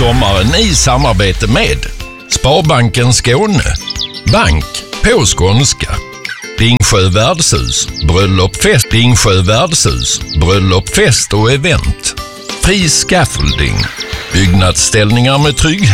sommaren i samarbete med Sparbanken Skåne, bank på skånska, Dingsjö värdshus, bröllopfest, Dingsjö värdshus, bröllopfest och event, Fri Scaffolding, byggnadsställningar med trygghet.